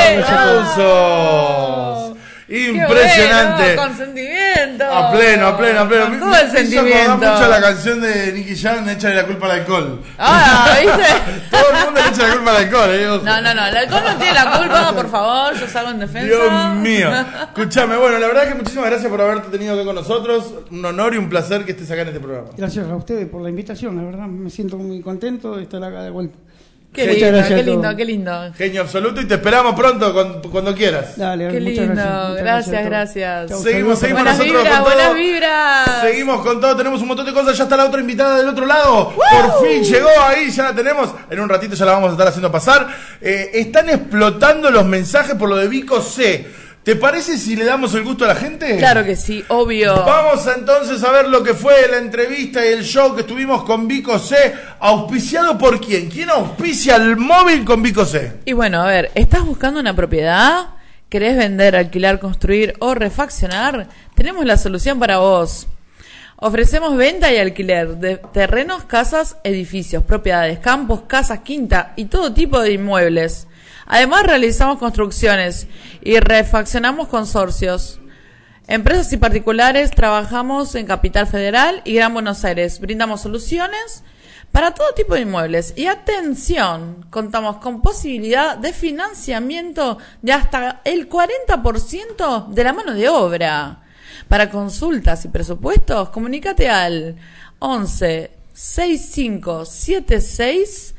¡Aplausos! Impresionante. Bueno, con sentimiento. A pleno. Con todo el sentimiento. Me mucho la canción de Nicky Jam, Échale la culpa al alcohol. ¿Viste? Todo el mundo le echa la culpa al alcohol. No, el alcohol no tiene la culpa, por favor, yo salgo en defensa. Dios mío. Escuchame, bueno, la verdad que muchísimas gracias por haberte tenido aquí con nosotros. Un honor y un placer que estés acá en este programa. Gracias a ustedes por la invitación, la verdad me siento muy contento de estar acá de vuelta. Qué lindo. Genio absoluto y te esperamos pronto cuando quieras. Dale, qué lindo, gracias. Seguimos buenas nosotros vibras, con todo. buenas vibras. Seguimos con todo, tenemos un montón de cosas. Ya está la otra invitada del otro lado. Por fin llegó ahí, ya la tenemos. En un ratito ya la vamos a estar haciendo pasar. Están explotando los mensajes por lo de Vico C. ¿Te parece si le damos el gusto a la gente? Claro que sí, obvio. Vamos entonces a ver lo que fue la entrevista y el show que estuvimos con Vico C. ¿Auspiciado por quién? ¿Quién auspicia el móvil con Vico C? Y bueno, a ver, ¿estás buscando una propiedad? ¿Querés vender, alquilar, construir o refaccionar? Tenemos la solución para vos. Ofrecemos venta y alquiler de terrenos, casas, edificios, propiedades, campos, casas, quinta y todo tipo de inmuebles. Además, realizamos construcciones y refaccionamos consorcios. Empresas y particulares trabajamos en Capital Federal y Gran Buenos Aires. Brindamos soluciones para todo tipo de inmuebles. Y atención, contamos con posibilidad de financiamiento de hasta el 40% de la mano de obra. Para consultas y presupuestos, comunícate al 11 65 76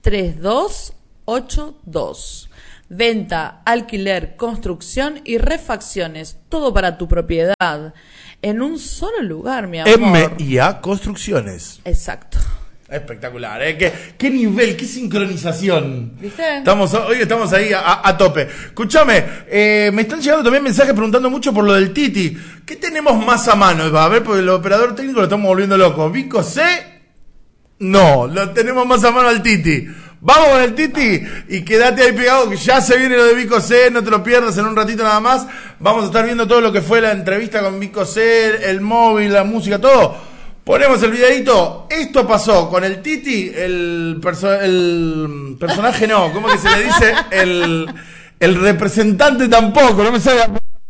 3282. Venta, alquiler, construcción y refacciones. Todo para tu propiedad. En un solo lugar, mi amor. M&A Construcciones. Exacto. Espectacular, ¿eh? ¿Qué nivel, qué sincronización? ¿Viste? Hoy estamos ahí a tope. Escúchame, me están llegando también mensajes preguntando mucho por lo del Titi. ¿Qué tenemos más a mano? A ver, porque el operador técnico lo estamos volviendo loco. ¿Vico C? No, lo tenemos más a mano al Titi. Vamos con el Titi y quédate ahí pegado que ya se viene lo de Vico C, no te lo pierdas en un ratito nada más. Vamos a estar viendo todo lo que fue la entrevista con Vico C, el móvil, la música, todo. Ponemos el videito. Esto pasó con el Titi, el personaje no, ¿cómo que se le dice? El representante tampoco, no me sale.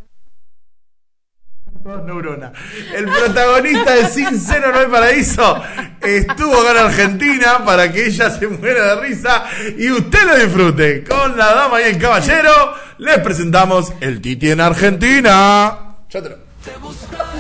Neurona. El protagonista de Sin Cero No Hay Paraíso estuvo acá en Argentina para que ella se muera de risa y usted lo disfrute. Con la dama y el caballero les presentamos el Titi en Argentina. Ya te lo.